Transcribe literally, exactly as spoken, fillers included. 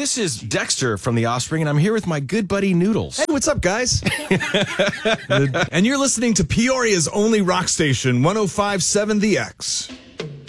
This is Dexter from The Offspring, and I'm here with my good buddy Noodles. Hey, what's up, guys? And you're listening to Peoria's only rock station, one oh five point seven The X.